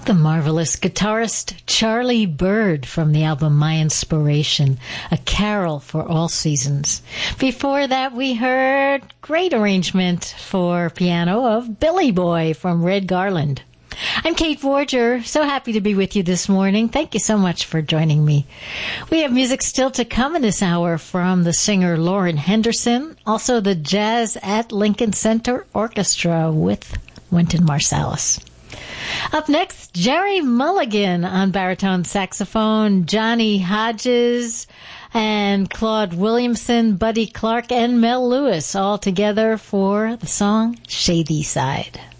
The marvelous guitarist Charlie Byrd from the album My Inspiration, A Carol for All Seasons. Before that, we heard great arrangement for piano of Billy Boy from Red Garland. I'm Kate Vorger, so happy to be with you this morning. Thank you so much for joining me. We have music still to come in this hour from the singer Lauren Henderson, also the Jazz at Lincoln Center Orchestra with Wynton Marsalis. Up next, Jerry Mulligan on baritone saxophone, Johnny Hodges and Claude Williamson, Buddy Clark, and Mel Lewis all together for the song Shady Side.